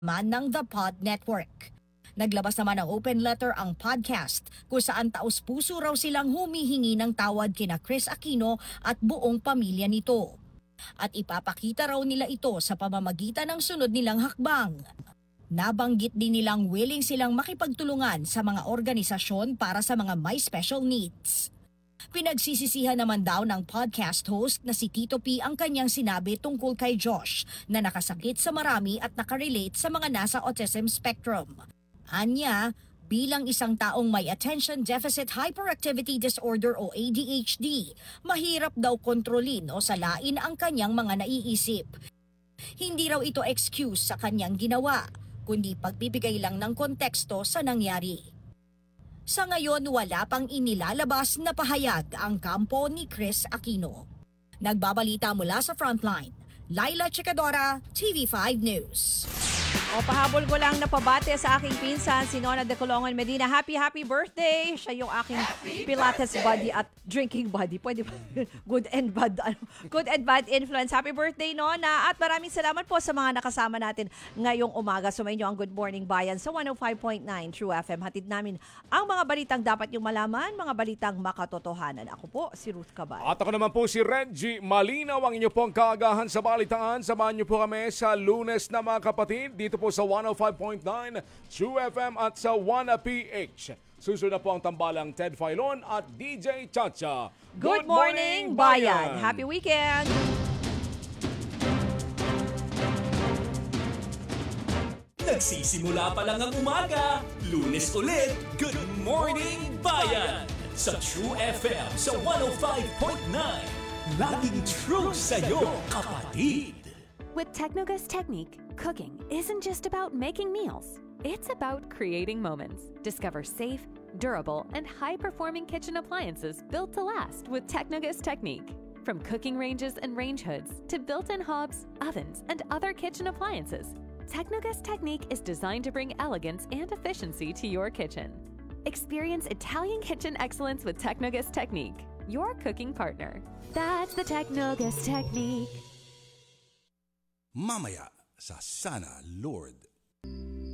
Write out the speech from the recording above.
ng The Pod Network. Naglabas naman ng open letter ang podcast kung saan taos-puso raw silang humihingi ng tawad kina Kris Aquino at buong pamilya nito. At ipapakita raw nila ito sa pamamagitan ng sunod nilang hakbang. Nabanggit din nilang willing silang makipagtulungan sa mga organisasyon para sa mga may special needs. Pinagsisisihan naman daw ng podcast host na si Tito P ang kanyang sinabi tungkol kay Josh na nakasakit sa marami at nakarelate sa mga nasa autism spectrum. Anya, bilang isang taong may Attention Deficit Hyperactivity Disorder o ADHD, mahirap daw kontrolin o salain ang kanyang mga naiisip. Hindi raw ito excuse sa kanyang ginawa, kundi pagbibigay lang ng konteksto sa nangyari. Sa ngayon, wala pang inilalabas na pahayag ang kampo ni Kris Aquino. Nagbabalita mula sa Frontline, Laila Chicadora, TV5 News. O, pahabol ko lang na pabate sa aking pinsan, si Nona de Colongan Medina. Happy birthday! Siya yung aking Pilates buddy at drinking buddy. Pwede ba? Good and bad influence. Happy birthday, Nona! At maraming salamat po sa mga nakasama natin ngayong umaga. Sumayin nyo ang Good Morning Bayan sa 105.9 True FM. Hatid namin ang mga balitang dapat yung malaman, mga balitang makatotohanan. Ako po, si Ruth Cabal. At ako naman po si Reggie Malinaw, ang inyo pong kaagahan sa balitaan. Samahan nyo po kami sa Lunes na mga kapatid dito po sa 105.9 True FM at sa 1PH. Susunod na po ang tambalang Ted Filon at DJ Chacha. Good morning, Bayan! Happy weekend! Nagsisimula pa lang ang umaga. Lunes ulit, Good Morning Bayan! Sa True FM sa 105.9. Laging true sa'yo, kapatid! With Technogas Technique, cooking isn't just about making meals. It's about creating moments. Discover safe, durable, and high-performing kitchen appliances built to last with Technogas Technique. From cooking ranges and range hoods to built-in hobs, ovens, and other kitchen appliances, Technogas Technique is designed to bring elegance and efficiency to your kitchen. Experience Italian kitchen excellence with Technogas Technique, your cooking partner. That's the Technogas Technique. Mamaya sa Sana Lord.